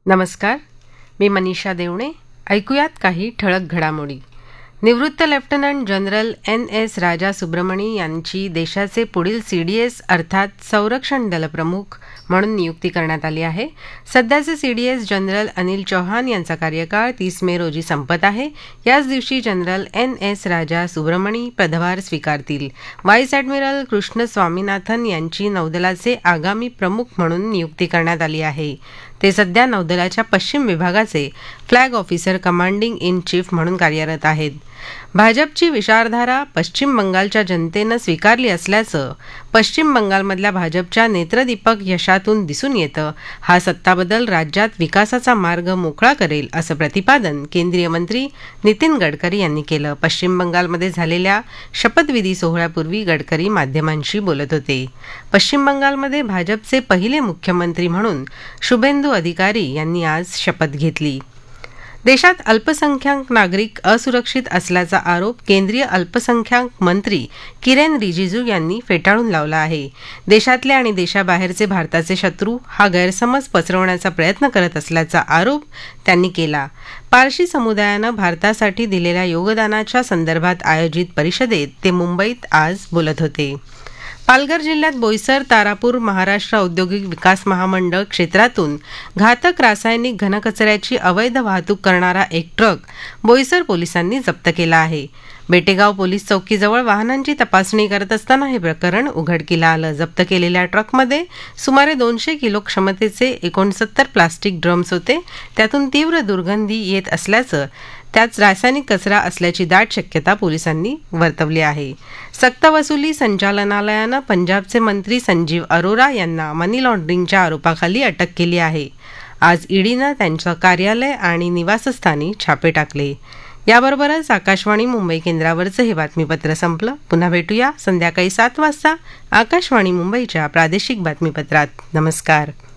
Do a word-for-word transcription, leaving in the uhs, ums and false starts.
नमस्कार, मी मनीषा देवणे. ऐकूयात काही ठळक घडामोडी. निवृत्त लेफ्टनंट जनरल एन एस राजा सुब्रमणी यांची देशाचे पुढील सी डी एस अर्थात संरक्षण दल प्रमुख म्हणून नियुक्ती करण्यात आली आहे. सध्याचे C D S general Anil Chauhan यांचा कार्यकाळ तीस मे रोजी संपत आहे. याच दिवशी जनरल एन एस राजा सुब्रमणी पदभार स्वीकारतील. व्हाईस ॲडमिरल कृष्ण स्वामीनाथन यांची नौदलाचे आगामी प्रमुख म्हणून नियुक्ती करण्यात आली आहे. ते सध्या नौदलाच्या पश्चिम विभागाचे flag officer commanding in chief म्हणून कार्यरत आहेत. भाजपची विचारधारा पश्चिम बंगालच्या जनतेनं स्वीकारली असल्याचं पश्चिम बंगालमधल्या भाजपच्या नेत्रदीपक यशातून दिसून येतं. हा सत्ताबदल राज्यात विकासाचा मार्ग मोकळा करेल असं प्रतिपादन केंद्रीय मंत्री नितीन गडकरी यांनी केलं. पश्चिम बंगालमध्ये झालेल्या शपथविधी सोहळ्यापूर्वी गडकरी माध्यमांशी बोलत होते. पश्चिम बंगालमध्ये भाजपचे पहिले मुख्यमंत्री म्हणून शुभेंदू अधिकारी यांनी आज शपथ घेतली. देशात अल्पसंख्याक नागरिक असुरक्षित असल्याचा आरोप केंद्रीय अल्पसंख्याक मंत्री किरेन रिजिजू यांनी फेटाळून लावला आहे. देशातले आणि देशाबाहेरचे भारताचे शत्रू हा गैरसमज पसरवण्याचा प्रयत्न करत असल्याचा आरोप त्यांनी केला. पारशी समुदायानं भारतासाठी दिलेल्या योगदानाच्या संदर्भात आयोजित परिषदेत ते मुंबईत आज बोलत होते. पालघर जिल्ह्यात बोईसर तारापूर महाराष्ट्र औद्योगिक विकास महामंडळ क्षेत्रातून घातक रासायनिक घनकचऱ्याची अवैध वाहतूक करणारा एक ट्रक बोईसर पोलिसांनी जप्त केला आहे. बेटेगाव पोलीस चौकीजवळ वाहनांची तपासणी करत असताना हे प्रकरण उघडकीला आलं. जप्त केलेल्या ट्रकमध्ये सुमारे दोनशे किलो क्षमतेचे एकोणसत्तर प्लास्टिक ड्रम्स होते. त्यातून तीव्र दुर्गंधी येत असल्याचं, त्यात रासायनिक कचरा असल्याची दाट शक्यता पोलिसांनी वर्तवली आहे. सक्तवसुली संचालनालयानं पंजाबचे मंत्री संजीव अरोरा यांना मनी लॉन्ड्रिंगच्या आरोपाखाली अटक केली आहे. आज ईडीनं त्यांच्या कार्यालय आणि निवासस्थानी छापे टाकले. याबरोबरच आकाशवाणी मुंबई केंद्रावरचं हे बातमीपत्र संपलं. पुन्हा भेटूया संध्याकाळी सात वाजता आकाशवाणी मुंबईच्या प्रादेशिक बातमीपत्रात. नमस्कार.